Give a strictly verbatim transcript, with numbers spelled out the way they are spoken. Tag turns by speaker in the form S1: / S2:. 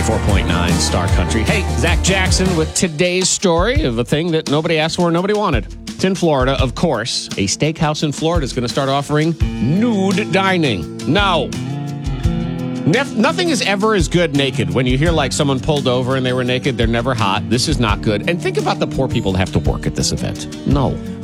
S1: ninety-four point nine Star Country. Hey, Zach Jackson with today's story of a thing that nobody asked for and nobody wanted. It's in Florida, of course. A steakhouse in Florida is going to start offering nude dining. No. Nef- nothing is ever as good naked. When you hear like someone pulled over and they were naked, they're never hot. This is not good. And think about the poor people that have to work at this event. No.